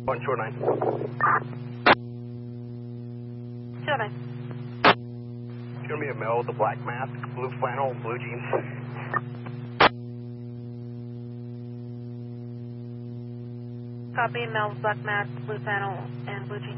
1 short 9. 209. It's going to be a male with a black mask, blue flannel, blue jeans. Copy, male with black mask, blue flannel, and blue jeans.